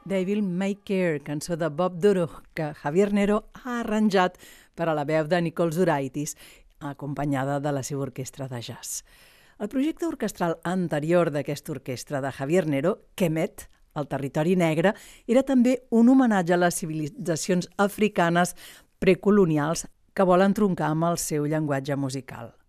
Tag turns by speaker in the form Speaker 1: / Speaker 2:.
Speaker 1: Devil May Care, cançó de Bob Dorough, que Javier Nero ha arranjat per a la veu de Nicole Zuraitis, acompanyada de la seva orquestra de jazz. El projecte orquestral anterior d'aquesta orquestra de Javier Nero, Kemet, el territori negre, era també un homenatge a les civilitzacions africanes precolonials que volen troncar amb el seu llenguatge musical.